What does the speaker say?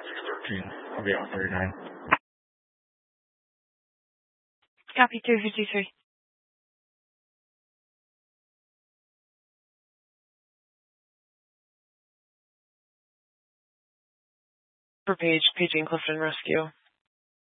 613. I'll be out 39. Copy 353. For paging Clifton Rescue.